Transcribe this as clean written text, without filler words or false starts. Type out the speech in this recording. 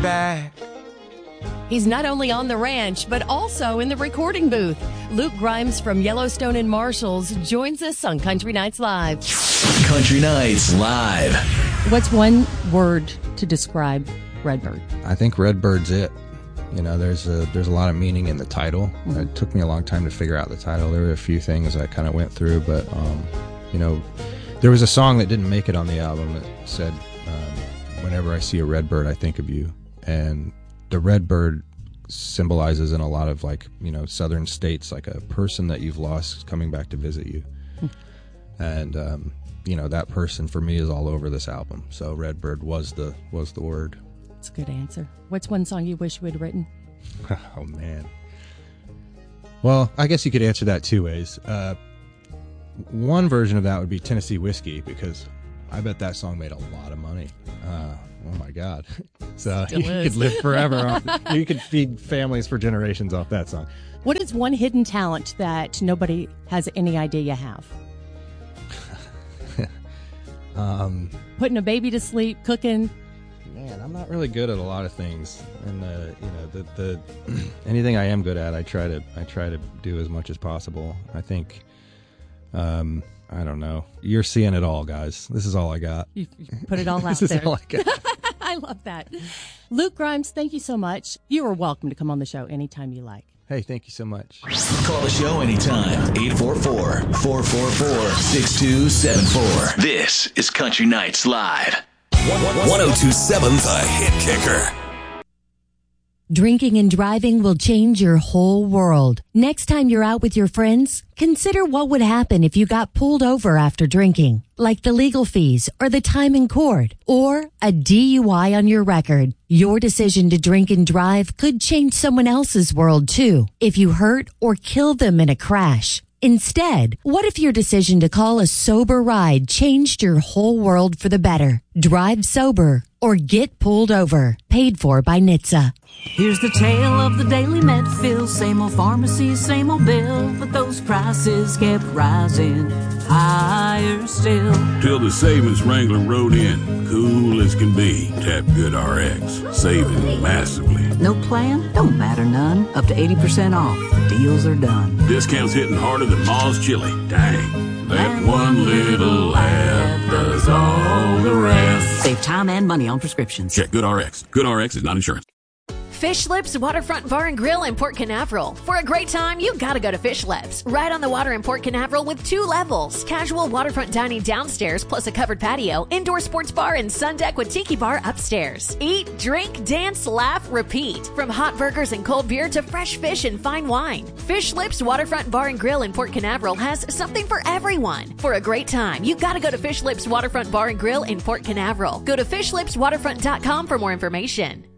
back. He's not only on the ranch, but also in the recording booth. Luke Grimes from Yellowstone and Marshalls joins us on Country Nights Live. Country Nights Live. What's one word to describe Redbird? I think Redbird's it. You know, there's a lot of meaning in the title. Mm-hmm. It took me a long time to figure out the title. There were a few things I kind of went through, but, you know, there was a song that didn't make it on the album that said, whenever I see a redbird, I think of you. And the redbird symbolizes in a lot of, like, you know, southern states, like a person that you've lost coming back to visit you. And, you know, that person for me is all over this album. So Redbird was the word. That's a good answer. What's one song you wish you had written? Oh, man. Well, I guess you could answer that two ways. One version of that would be Tennessee Whiskey, because I bet that song made a lot of money. Oh my God. So you could live forever. You could feed families for generations off that song. What is one hidden talent that nobody has any idea you have? Putting a baby to sleep, cooking. Man, I'm not really good at a lot of things, and you know, the anything I am good at, I try to do as much as possible. I think, I don't know. You're seeing it all, guys. This is all I got. You put it all out this there. Is all I got. I love that. Luke Grimes, thank you so much. You are welcome to come on the show anytime you like. Hey, thank you so much. Call the show anytime. 844-444-6274. This is Country Nights Live. 1027 The Hit Kicker. Drinking and driving will change your whole world. Next time you're out with your friends, consider what would happen if you got pulled over after drinking, like the legal fees or the time in court or a DUI on your record. Your decision to drink and drive could change someone else's world too, if you hurt or kill them in a crash. Instead, what if your decision to call a sober ride changed your whole world for the better? Drive sober or get pulled over. Paid for by NHTSA. Here's the tale of the daily Medfill. Same old pharmacy, same old bill, but those prices kept rising higher still. Till the savings wrangler rode in, cool as can be. Tap GoodRx, saving massively. No plan? Don't matter none. Up to 80% off. The deals are done. Discounts hitting harder than Ma's chili. Dang, that one little laugh does all the rest. Save time and money on prescriptions. Check GoodRx. GoodRx is not insurance. Fish Lips Waterfront Bar and Grill in Port Canaveral. For a great time, you gotta go to Fish Lips. Right on the water in Port Canaveral with 2 levels. Casual waterfront dining downstairs plus a covered patio, indoor sports bar, and sun deck with tiki bar upstairs. Eat, drink, dance, laugh, repeat. From hot burgers and cold beer to fresh fish and fine wine. Fish Lips Waterfront Bar and Grill in Port Canaveral has something for everyone. For a great time, you gotta go to Fish Lips Waterfront Bar and Grill in Port Canaveral. Go to fishlipswaterfront.com for more information.